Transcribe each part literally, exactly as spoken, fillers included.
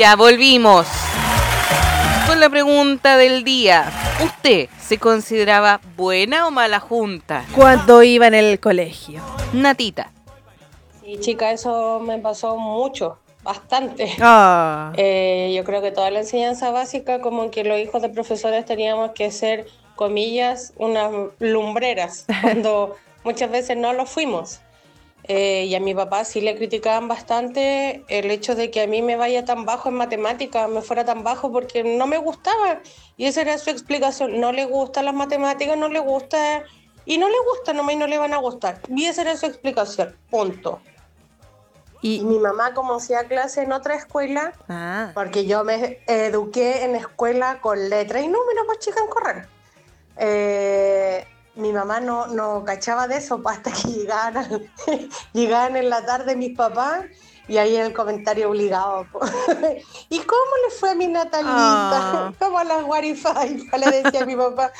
Ya volvimos con la pregunta del día. ¿Usted se consideraba buena o mala junta? Cuando iba en el colegio. Natita. Sí, chica, eso me pasó mucho, bastante. Ah. Eh, yo creo que toda la enseñanza básica, como que los hijos de profesores teníamos que ser, comillas, unas lumbreras, cuando muchas veces no lo fuimos. Eh, y a mi papá sí le criticaban bastante el hecho de que a mí me vaya tan bajo en matemáticas, me fuera tan bajo porque no me gustaba. Y esa era su explicación. No le gustan las matemáticas, no le gusta, y no le gusta, nomás y no le van a gustar. Y esa era su explicación, punto. Y, y mi mamá, como hacía clase en otra escuela, Ah. porque yo me eduqué en escuela con letras y números, pues chica, en correr. Eh, mi mamá no, no cachaba de eso hasta que llegaban, llegaban en la tarde mis papás y ahí el comentario obligado. ¿Y cómo le fue a mi Natalita? Ah. ¿Cómo a las guarifaifa? Le decía a mi papá.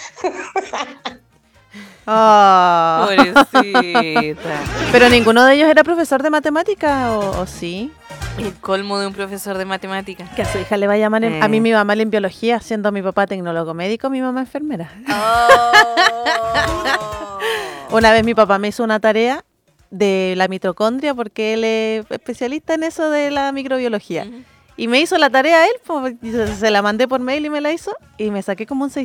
Oh. Pobrecita. ¿Pero ninguno de ellos era profesor de matemática o, o sí? El colmo de un profesor de matemáticas. Que a su hija le va a llamar en, Eh. a mí me va mal en biología, siendo mi papá tecnólogo médico, mi mamá enfermera. Oh. Una vez mi papá me hizo una tarea de la mitocondria porque él es especialista en eso de la microbiología. Uh-huh. Y me hizo la tarea él, pues, se, se la mandé por mail y me la hizo y me saqué como un